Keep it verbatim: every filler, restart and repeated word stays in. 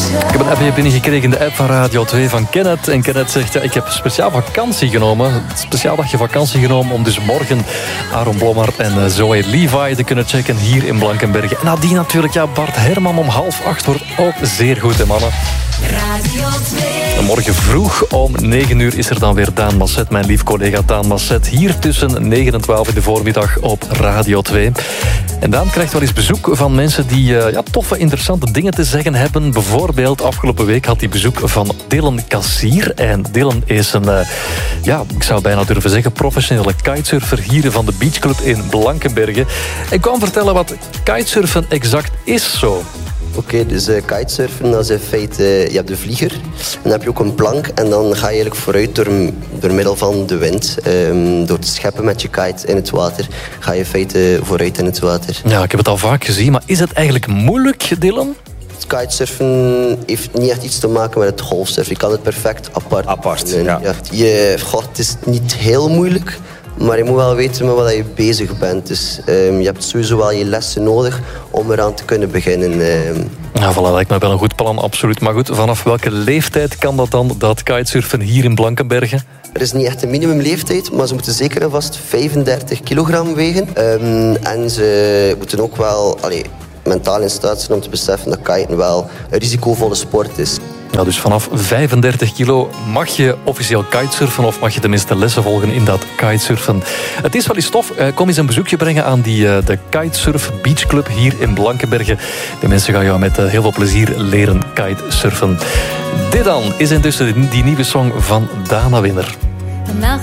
Ik heb een appje binnengekregen in de app van Radio twee van Kenneth. En Kenneth zegt, ja, ik heb speciaal vakantie genomen. Speciaal dagje vakantie genomen om dus morgen Aaron Blommaert en Zoe Levi te kunnen checken hier in Blankenberge. En nadien natuurlijk, ja, Bart Herman om half acht wordt ook zeer goed, hè mannen. Radio twee. En morgen vroeg om negen uur is er dan weer Daan Masset, mijn lief collega Daan Masset, hier tussen negen en twaalf in de voormiddag op Radio twee. En Daan krijgt wel eens bezoek van mensen die uh, ja, toffe, interessante dingen te zeggen hebben. Bijvoorbeeld, afgelopen week had hij bezoek van Dylan Kassier. En Dylan is een, uh, ja, ik zou bijna durven zeggen, professionele kitesurfer hier van de Beachclub in Blankenberge. En kwam vertellen wat kitesurfen exact is zo. Oké, okay, dus uh, kitesurfen, dat is in feite, uh, je hebt de vlieger, en dan heb je ook een plank en dan ga je eigenlijk vooruit door, door middel van de wind. Um, door te scheppen met je kite in het water, ga je in feite vooruit in het water. Ja, ik heb het al vaak gezien, maar is het eigenlijk moeilijk, Dylan? Kitesurfen heeft niet echt iets te maken met het golfsurfen. Je kan het perfect apart. Apart, en, ja. ja je, God, het is niet heel moeilijk, maar je moet wel weten met wat je bezig bent. Dus um, je hebt sowieso wel je lessen nodig om eraan te kunnen beginnen. Um. Ja, voilà, lijkt me wel een goed plan, absoluut. Maar goed, vanaf welke leeftijd kan dat dan, dat kitesurfen hier in Blankenberge? Er is niet echt een minimumleeftijd, maar ze moeten zeker en vast vijfendertig kilogram wegen. Um, en ze moeten ook wel allee, mentaal in staat zijn om te beseffen dat kiten wel een risicovolle sport is. Ja, dus vanaf vijfendertig kilo mag je officieel kitesurfen of mag je tenminste lessen volgen in dat kitesurfen. Het is wel eens tof. Kom eens een bezoekje brengen aan die, de Kitesurf Beachclub hier in Blankenberge. De mensen gaan jou met heel veel plezier leren kitesurfen. Dit dan is intussen die nieuwe song van Dana Winner.